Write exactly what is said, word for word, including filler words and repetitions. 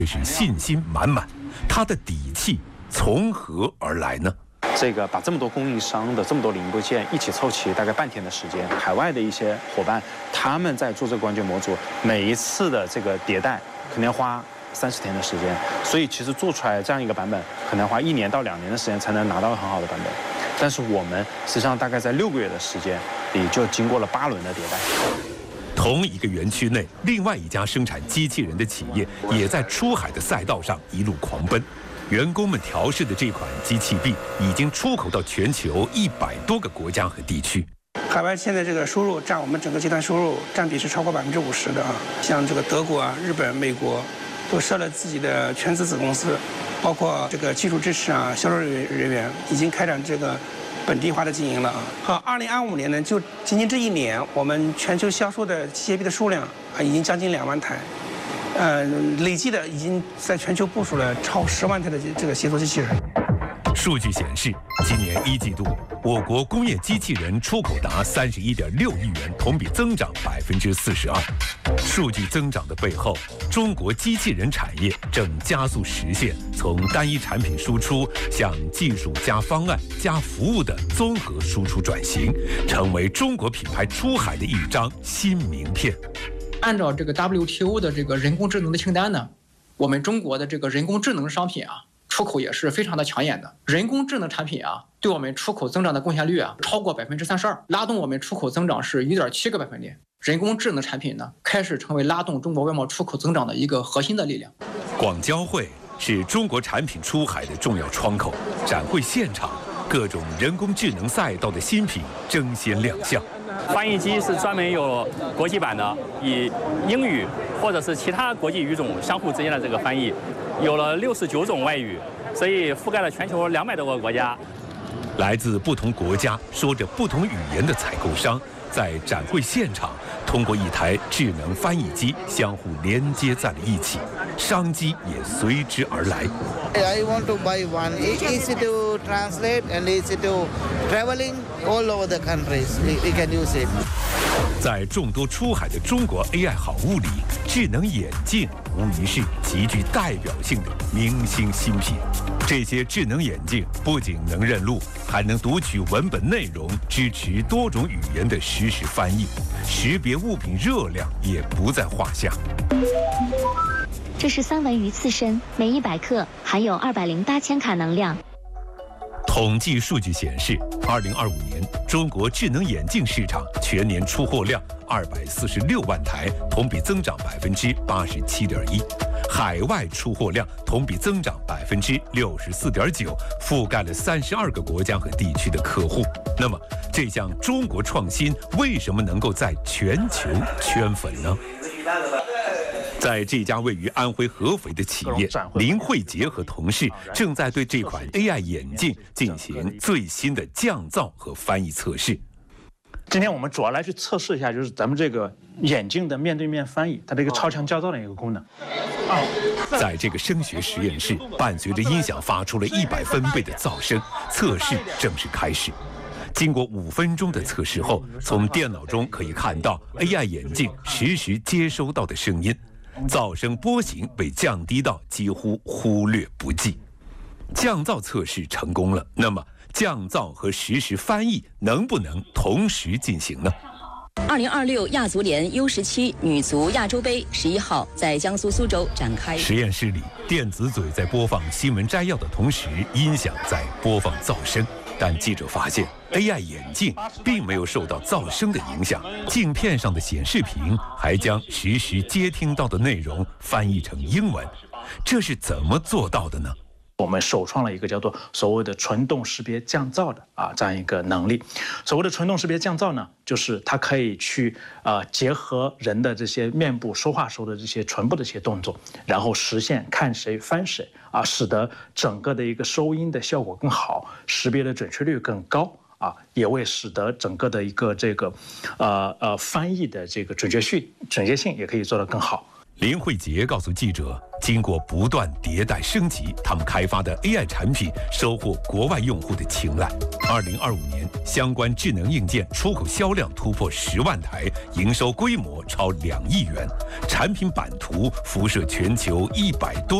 这是信心满满，他的底气从何而来呢？ 这个把这么多供应商的这么多零部件一起凑齐，大概半天的时间。海外的一些伙伴，他们在做这个光学模组，每一次的这个迭代可能要花三十天的时间，所以其实做出来这样一个版本，可能花一年到两年的时间才能拿到很好的版本。但是我们实际上大概在六个月的时间里，就经过了八轮的迭代。 同一个园区内，另外一家生产机器人的企业也在出海的赛道上一路狂奔。员工们调试的这款机器臂已经出口到全球一百多个国家和地区。 海外现在这个收入占我们整个集团收入占比是超过百分之五十的啊。像这个德国啊、日本、美国，都设了自己的全资子公司，包括这个技术支持啊、销售人员，已经开展这个本地化的经营了啊。好，二零二五年呢，就仅仅这一年，我们全球销售的机械臂的数量啊，已经将近两万台。呃，累计的已经在全球部署了超十万台的这个协作机器人。 数据显示，今年一季度，我国工业机器人出口达三十一点六亿元，同比增长百分之四十二。数据增长的背后，中国机器人产业正加速实现从单一产品输出向技术加方案加服务的综合输出转型，成为中国品牌出海的一张新名片。 按照这个 W T O 的这个人工智能的清单呢，我们中国的这个人工智能商品啊，出口也是非常的抢眼的。人工智能产品啊，对我们出口增长的贡献率啊，超过百分之三十二，拉动我们出口增长是一点七个百分点。人工智能产品呢，开始成为拉动中国外贸出口增长的一个核心的力量。 广交会是中国产品出海的重要窗口，展会现场，各种人工智能赛道的新品争先亮相。 翻译机是专门有国际版的，以英语或者是其他国际语种相互之间的这个翻译，有了六十九种外语，所以覆盖了全球两百多个国家。 来自不同国家、说着不同语言的采购商，在展会现场通过一台智能翻译机相互连接在了一起，商机也随之而来。 I want to buy one. Easy to translate and easy to traveling all over the countries. We can use it. 在众多出海的中国 A I 好物里，智能眼镜无疑是极具代表性的明星新品。这些智能眼镜不仅能认路，还能读取文本内容，支持多种语言的实时翻译，识别物品热量也不在话下。 这是三文鱼刺身，每一百克含有二百零八千卡能量。 统计数据显示，二零二五年中国智能眼镜市场全年出货量二百四十六万台，同比增长百分之八十七点一；海外出货量同比增长百分之六十四点九，覆盖了三十二个国家和地区的客户。那么，这项中国创新为什么能够在全球圈粉呢？在这家位于安徽合肥的企业，林慧杰和同事正在对这款 A I 眼镜进行最新的降噪和翻译测试。 今天我们主要来去测试一下，就是咱们这个眼镜的面对面翻译，它这个超强降噪的一个功能。 在这个声学实验室，伴随着音响发出了一百分贝的噪声，测试正式开始。经过五分钟的测试后，从电脑中可以看到 A I 眼镜实时接收到的声音。噪声波形被降低到几乎忽略不计，降噪测试成功了。那么，降噪和实时翻译能不能同时进行呢？ 二零二六亚足联 U 十七女足亚洲杯十一号在江苏苏州展开。 实验室里，电子嘴在播放新闻摘要的同时，音响在播放噪声。但记者发现 ，A I 眼镜并没有受到噪声的影响，镜片上的显示屏还将实时接听到的内容翻译成英文，这是怎么做到的呢？ 我们首创了一个叫做所谓的纯动识别降噪的啊这样一个能力。所谓的纯动识别降噪呢，就是它可以去呃结合人的这些面部说话时候的这些唇部的这些动作，然后实现看谁翻谁啊，使得整个的一个收音的效果更好，识别的准确率更高啊，也为使得整个的一个这个呃呃翻译的这个准确性准确性也可以做得更好。 林慧杰告诉记者，经过不断迭代升级，他们开发的 A I 产品收获国外用户的青睐。二零二五年，相关智能硬件出口销量突破十万台，营收规模超两亿元，产品版图辐射全球一百多。